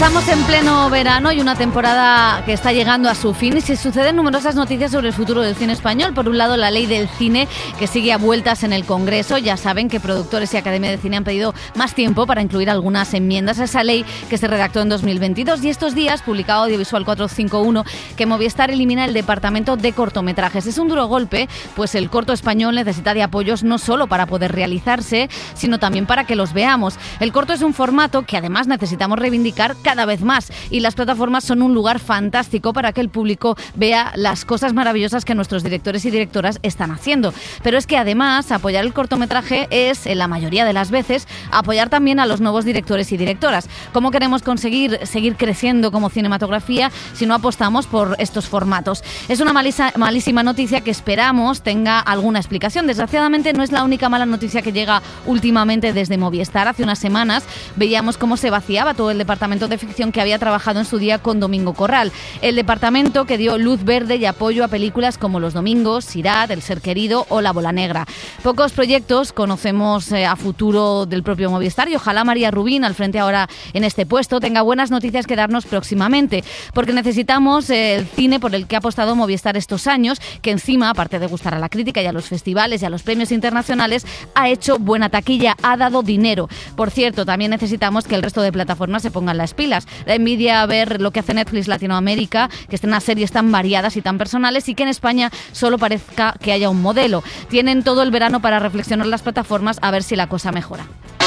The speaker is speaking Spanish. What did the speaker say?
Estamos en pleno verano y una temporada que está llegando a su fin y se suceden numerosas noticias sobre el futuro del cine español. Por un lado, la ley del cine que sigue a vueltas en el Congreso. Ya saben que productores y Academia de Cine han pedido más tiempo para incluir algunas enmiendas a esa ley que se redactó en 2022. Y estos días, publicado Audiovisual 451, que Movistar elimina el departamento de cortometrajes. Es un duro golpe, pues el corto español necesita de apoyos no solo para poder realizarse, sino también para que los veamos. El corto es un formato que además necesitamos reivindicar cada vez más, y las plataformas son un lugar fantástico para que el público vea las cosas maravillosas que nuestros directores y directoras están haciendo. Pero es que además apoyar el cortometraje es, en la mayoría de las veces, apoyar también a los nuevos directores y directoras. ¿Cómo queremos conseguir seguir creciendo como cinematografía si no apostamos por estos formatos? Es una malísima noticia que esperamos tenga alguna explicación. Desgraciadamente no es la única mala noticia que llega últimamente desde Movistar. Hace unas semanas veíamos cómo se vaciaba todo el departamento de ficción que había trabajado en su día con Domingo Corral. El departamento que dio luz verde y apoyo a películas como Los Domingos, Sirat, El Ser Querido o La Bola Negra. Pocos proyectos conocemos a futuro del propio Movistar y ojalá María Rubín, al frente ahora en este puesto, tenga buenas noticias que darnos próximamente, porque necesitamos el cine por el que ha apostado Movistar estos años, que encima, aparte de gustar a la crítica y a los festivales y a los premios internacionales, ha hecho buena taquilla, ha dado dinero. Por cierto, también necesitamos que el resto de plataformas se pongan las pilas. Da envidia ver lo que hace Netflix Latinoamérica, que estrena series tan variadas y tan personales, y que en España solo parezca que haya un modelo. Tienen todo el verano para reflexionar las plataformas a ver si la cosa mejora.